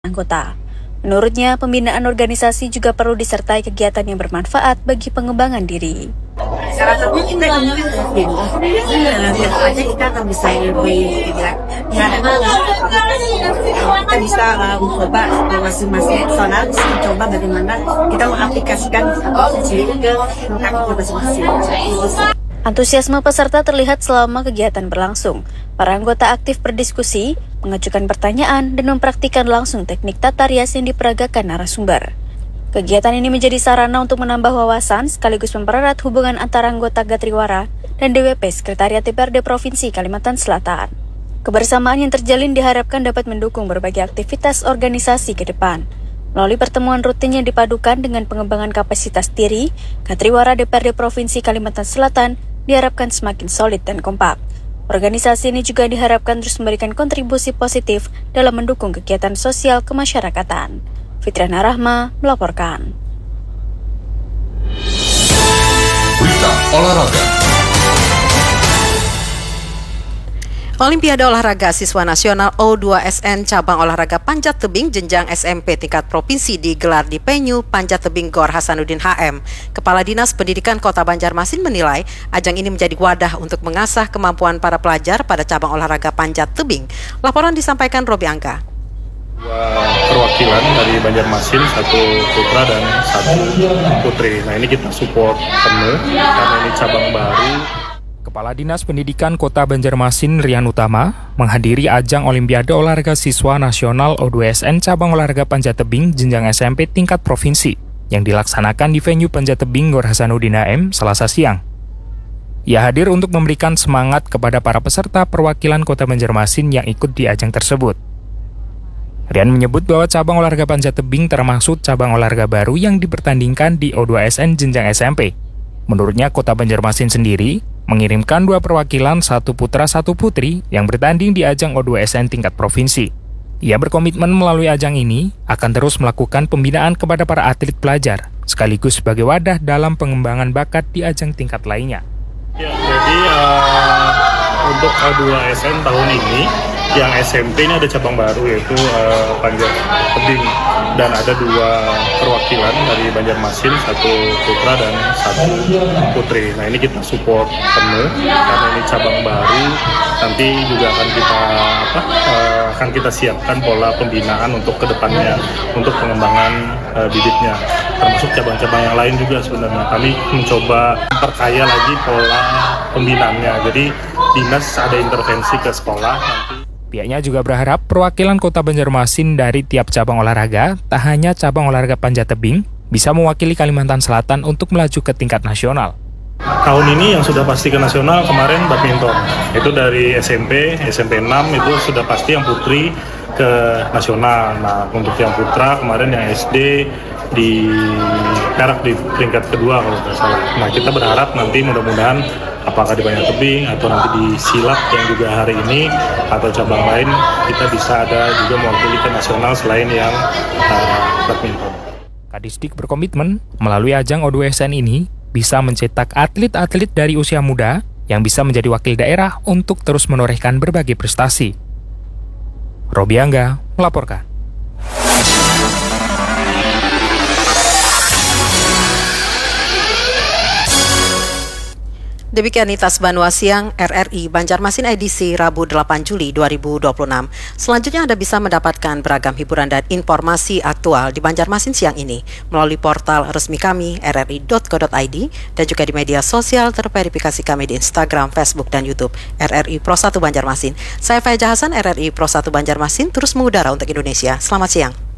anggota. Menurutnya, pembinaan organisasi juga perlu disertai kegiatan yang bermanfaat bagi pengembangan diri. Salah satunya kita kita akan bisa lebih kita bisa mencoba masing-masing personal mencoba bagaimana kita mengaplikasikan sendiri ke lingkungan masing-masing. Antusiasme peserta terlihat selama kegiatan berlangsung. Para anggota aktif berdiskusi, mengajukan pertanyaan, dan mempraktikkan langsung teknik tata rias yang diperagakan narasumber. Kegiatan ini menjadi sarana untuk menambah wawasan sekaligus mempererat hubungan antara anggota Gatriwara dan DWP Sekretariat DPRD Provinsi Kalimantan Selatan. Kebersamaan yang terjalin diharapkan dapat mendukung berbagai aktivitas organisasi ke depan. Melalui pertemuan rutin yang dipadukan dengan pengembangan kapasitas diri, Gatriwara DPRD Provinsi Kalimantan Selatan diharapkan semakin solid dan kompak. Organisasi ini juga diharapkan terus memberikan kontribusi positif dalam mendukung kegiatan sosial kemasyarakatan. Fitriana Rahma melaporkan. Berita olahraga. Olimpiade Olahraga Siswa Nasional O2SN Cabang Olahraga Panjat Tebing Jenjang SMP tingkat provinsi digelar di Penyu, Panjat Tebing Gor Hasanuddin HM. Kepala Dinas Pendidikan Kota Banjarmasin menilai ajang ini menjadi wadah untuk mengasah kemampuan para pelajar pada cabang olahraga panjat tebing. Laporan disampaikan Robi Angga. Dua perwakilan dari Banjarmasin, satu putra dan satu putri. Nah, ini kita support penuh karena ini cabang baru. Kepala Dinas Pendidikan Kota Banjarmasin Rian Utama menghadiri ajang Olimpiade Olahraga Siswa Nasional O2SN Cabang Olahraga Panjat Tebing Jenjang SMP tingkat provinsi yang dilaksanakan di venue Panjat Tebing Gor Hasanuddin HM Selasa siang. Ia hadir untuk memberikan semangat kepada para peserta perwakilan Kota Banjarmasin yang ikut di ajang tersebut. Rian menyebut bahwa cabang olahraga panjat tebing termasuk cabang olahraga baru yang dipertandingkan di O2SN Jenjang SMP. Menurutnya, Kota Banjarmasin sendiri mengirimkan 2 perwakilan, 1 putra 1 putri yang bertanding di ajang O2SN tingkat provinsi. Ia berkomitmen melalui ajang ini akan terus melakukan pembinaan kepada para atlet pelajar, sekaligus sebagai wadah dalam pengembangan bakat di ajang tingkat lainnya. Ya, jadi untuk O2SN tahun ini, yang SMP ini ada cabang baru yaitu panjat tebing, dan ada 2 perwakilan dari Banjarmasin, 1 putra dan 1 putri. Nah, ini kita support penuh karena ini cabang baru. Nanti juga akan kita siapkan pola pembinaan untuk kedepannya, untuk pengembangan bibitnya, termasuk cabang-cabang yang lain juga. Sebenarnya kami mencoba memperkaya lagi pola pembinaannya. Jadi dinas ada intervensi ke sekolah nanti. Pihaknya juga berharap perwakilan Kota Banjarmasin dari tiap cabang olahraga, tak hanya cabang olahraga panjat tebing, bisa mewakili Kalimantan Selatan untuk melaju ke tingkat nasional. Tahun ini yang sudah pasti ke nasional kemarin badminton. Itu dari SMP 6 itu sudah pasti yang putri ke nasional. Nah, untuk yang putra kemarin yang SD di Perak di peringkat kedua kalau tidak salah. Nah, kita berharap nanti mudah-mudahan apakah di panjat tebing atau nanti di silat yang juga hari ini atau cabang lain kita bisa ada juga mewakili ke nasional selain yang badminton. Kadisdik berkomitmen melalui ajang O2SN ini bisa mencetak atlet-atlet dari usia muda yang bisa menjadi wakil daerah untuk terus menorehkan berbagai prestasi. Robi Angga melaporkan. Demikian Nitas Banua Siang RRI Banjarmasin edisi Rabu 8 Juli 2026. Selanjutnya Anda bisa mendapatkan beragam hiburan dan informasi aktual di Banjarmasin siang ini melalui portal resmi kami rri.co.id dan juga di media sosial terverifikasi kami di Instagram, Facebook, dan YouTube RRI Pro 1 Banjarmasin. Saya Faiza Hasan, RRI Pro 1 Banjarmasin terus mengudara untuk Indonesia. Selamat siang.